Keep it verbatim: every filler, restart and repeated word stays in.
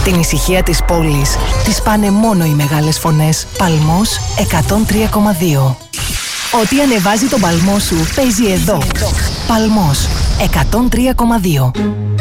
Την ησυχία της πόλης τις πάνε μόνο οι μεγάλες φωνές. Παλμός εκατόν τρία κόμμα δύο. Ό,τι ανεβάζει τον παλμό σου παίζει εδώ. Παλμός εκατόν τρία κόμμα δύο.